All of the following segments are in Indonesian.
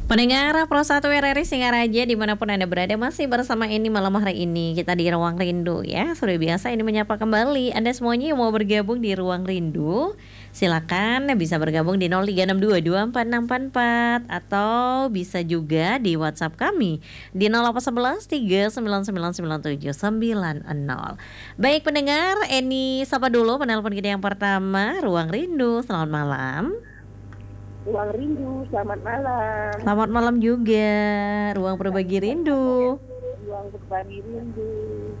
Pendengar Pro 1 RRI Singaraja dimanapun Anda berada, masih bersama ini malam hari ini kita di Ruang Rindu ya. Seperti biasa ini menyapa kembali Anda semuanya yang mau bergabung di Ruang Rindu. Silakan bisa bergabung di 0362246644 atau bisa juga di WhatsApp kami di 0811 39997990. Baik pendengar, Eni sapa dulu penelpon kita yang pertama, Ruang Rindu. Selamat malam. Ruang Rindu, selamat malam. Selamat malam juga, Ruang Berbagi Rindu. Ruang Berbagi Rindu.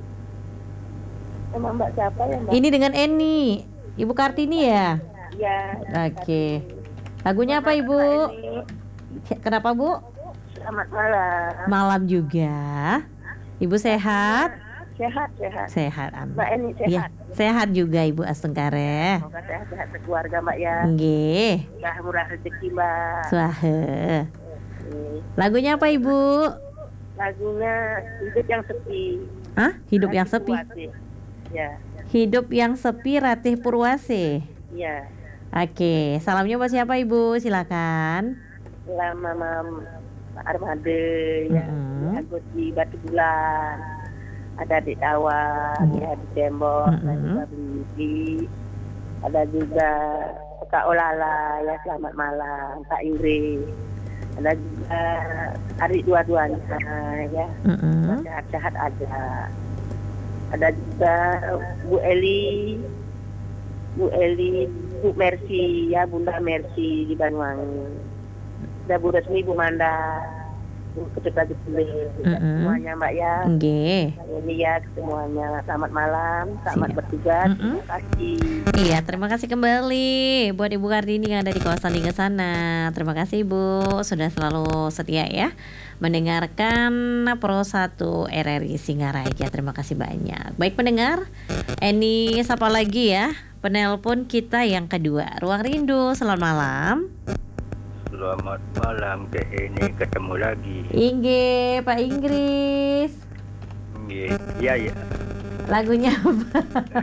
Sama Mbak siapa ya Mbak? Ini dengan Eni, Ibu Kartini ya? Ya. Oke. Lagunya apa Ibu? Kenapa Bu? Selamat malam. Malam juga. Ibu sehat? Sehat. Sehat, amin. Mbak Eni sehat. Ya, sehat juga Ibu Astengkare. Semoga sehat-sehat sekeluarga Mbak ya. Nggih. Murah rezeki Mbak. Swahe. Lagunya apa Ibu? Lagunya Hidup yang Sepi. Hah? Hidup yang sepi? Ya. Hidup yang sepi, Ratih Purwase. Iya. Oke, salamnya buat siapa Ibu? Silakan. Salam Mama Armade ya. Aku di Batu Bulan. Ada di Tawang, ya di Tembok, ada juga Beli, ada juga Kak Olala, ya selamat malam, Kak Inggris, ada juga Arik dua-duanya, ya, sehat-sehat aja. Ada juga Bu Eli, Bu Mercy, ya Bunda Mercy di Banyuwangi. Ada Bu Resmi, Bu Manda. Ketua semuanya Mbak ya. Ini ya semuanya. Selamat malam, selamat bertugas. Terima kasih. Iya, terima kasih kembali buat Ibu Kartini yang ada di kawasan Lingga sana. Terima kasih Ibu sudah selalu setia ya mendengarkan Pro 1 RRI Singaraja. Terima kasih banyak. Baik pendengar, Eni sapa lagi ya penelpon kita yang kedua. Ruang Rindu, selamat malam. Selamat malam, Teh Eni, ketemu lagi. Inggih, Pak Inggris. Inggih, ya. Lagunya apa?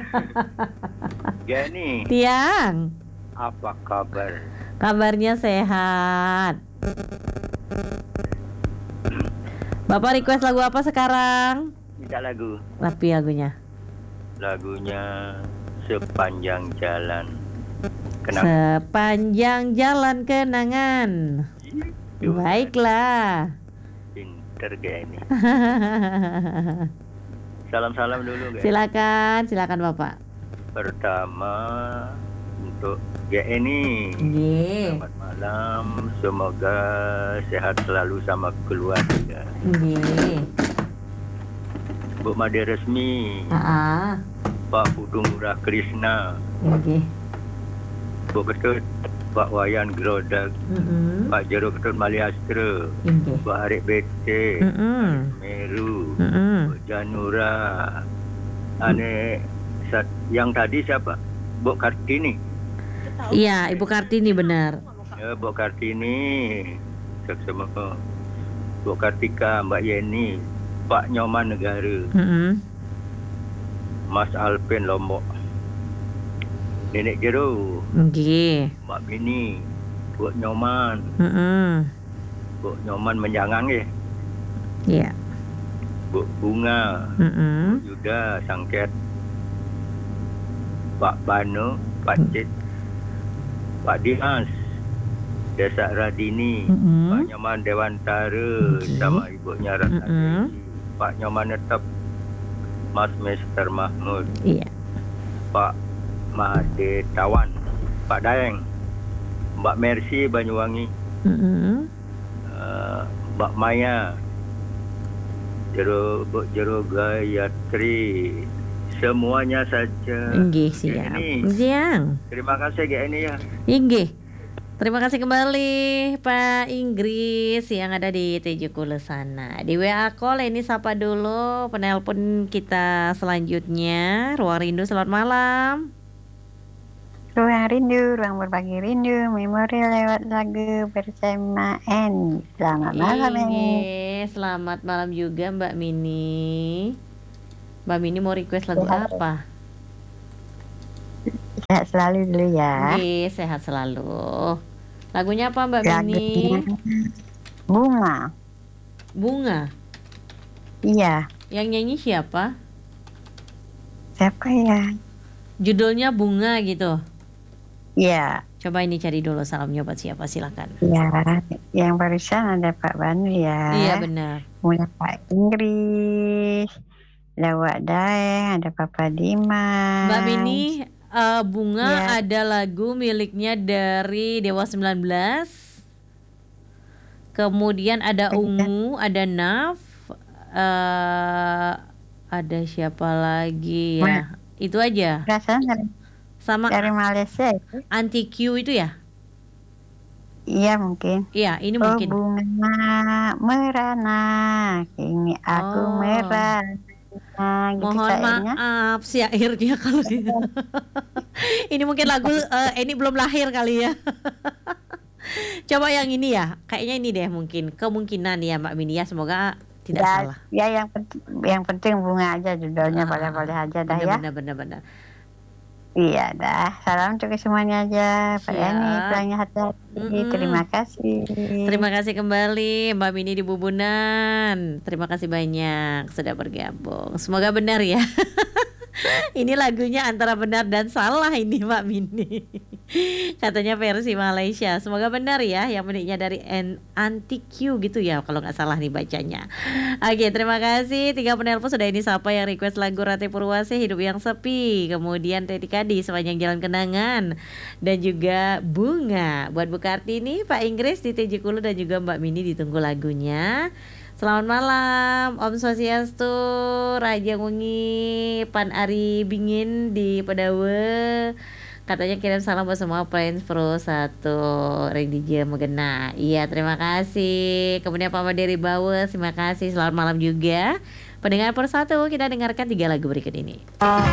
Gani. Tiang. Apa kabar? Kabarnya sehat. Bapak request lagu apa sekarang? Minta lagu. Tapi lagunya? Lagunya Sepanjang Jalan Kenangan. Sepanjang jalan kenangan. Baiklah. Pinter Gani. Salam-salam dulu Gani. Silakan Bapak. Pertama untuk Gani. Selamat malam. Semoga sehat selalu sama keluarga. Bu Made Resmi. Pak Pudung Murah Krishna. Bu Ketut, Pak Wayan Grodak, Pak Jero Ketut Maliastra, Pak Arik BT, Meru, Bu Janura, yang tadi siapa? Bu Kartini. Iya, Ibu Kartini benar. Ya, Bu Kartini, semua. Bu Kartika, Mbak Yeni, Pak Nyoman Negara, Mas Alvin Lombok. Nenek Jero, Mbak Bini, Bu Nyoman, Bu Nyoman Menjangan ya, Bu Bunga, Bu Yuda Sangket, Pak Bano, Pak Cid, Pak Dimas, Desa Radini, Pak Nyoman Dewantara sama ibunya Ratna, Pak Nyoman Netep, Mas Mr. Mahmud, Pak Made Tawan, Pak Daeng, Mbak Mercy Banyuwangi, Mbak Maya, Jero Gayatri, semuanya saja. Siap. Terima kasih Gani ya. Terima kasih kembali Pak Inggris yang ada di Tejukule sana. Di WA call ini sapa dulu penelpon kita selanjutnya. Ruang Rindu, selamat malam. Ruang Rindu, Ruang Berbagi Rindu, memori lewat lagu bersama Eni. Selamat malam Eni. Selamat malam juga Mbak Mini. Mbak Mini mau request lagu apa? Sehat selalu dulu ya. Sehat selalu. Lagunya apa Mbak Mini? Bunga. Bunga. Iya. Yang nyanyi siapa? Siapa ya? Judulnya Bunga gitu. Iya. Coba ini cari dulu salamnya buat siapa, silakan. Ya, yang barusan ada Pak Banu ya. Iya benar. Punya Pak Inggris, Lawak Daeng, ada Papa Dimas. Mbak Mini, Bunga Ya. ada lagu miliknya dari Dewa 19. Kemudian ada Ungu, ada Naf, ada siapa lagi ya? Itu aja. Rasanya Sama dari Malaysia itu. Anti Q itu ya? Iya mungkin. Iya, ini mungkin. Bunga merana, kini aku merana. Gitu Mohon maaf syairnya kalau gitu. Ini mungkin lagu ini belum lahir kali ya. Coba yang ini ya, kayaknya ini deh mungkin kemungkinan ya Mbak Mini ya, semoga tidak salah. Ya yang penting bunga aja judulnya, boleh-boleh aja dah ya. Benar. Iya dah, salam untuk semuanya aja. Pak Yani, pulangnya hati-hati. Terima kasih. Terima kasih kembali Mbak Mini di Bubunan. Terima kasih banyak sudah bergabung. Semoga benar ya. Ini lagunya antara benar dan salah ini Mbak Mini. Katanya versi Malaysia. Semoga benar ya, yang miliknya dari Anti Q gitu ya, kalau nggak salah nih bacanya. Oke, terima kasih. 3 penelpon sudah ini sapa yang request lagu Rati Purwasih, Hidup Yang Sepi. Kemudian Teddy Kadi, Sepanjang Jalan Kenangan. Dan juga Bunga. Buat Bu Kartini, Pak Inggris di TJ Kulu, dan juga Mbak Mini ditunggu lagunya. Selamat malam, Om Swastiastu, Raja Wengi, Pan Ari Bingin di Pedawe. Katanya kirim salam buat semua Plains Pro 1 Redija Megena. Iya, terima kasih. Kemudian Pak Maderi Bawes, terima kasih. Selamat malam juga. Pendengar Pro 1, kita dengarkan 3 lagu berikut ini.